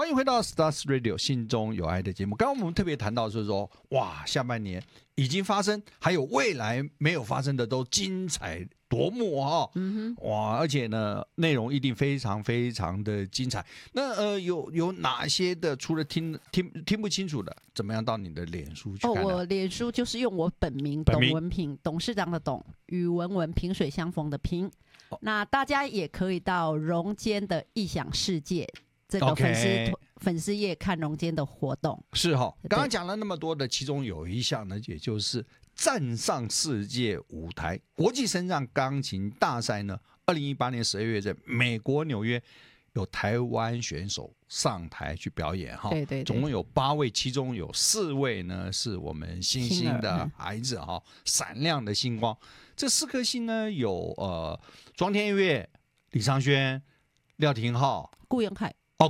欢迎回到 Stars Radio 心中有爱的节目。刚刚我们特别谈到就是说，哇，下半年已经发生，还有未来没有发生的都精彩夺目哈、哇，而且呢，内容一定非常非常的精彩。那有哪些的？除了听不清楚的，怎么样到你的脸书去看呢？ 我脸书就是用我本名董文平，董事长的董，与文文萍水相逢的萍。那大家也可以到荣坚的异想世界这个粉丝页看荣坚的活动。是哈， 刚刚讲了那么多的，其中有一项呢，也就是站上世界舞台国际声浪钢琴大赛呢。2018年12月在美国纽约有台湾选手上台去表演哈， 对， 总共有8位，其中有4位呢是我们星星的孩子哈，闪亮的星光。这4颗星呢有庄天岳、李昌轩、廖廷浩、 顾元凯、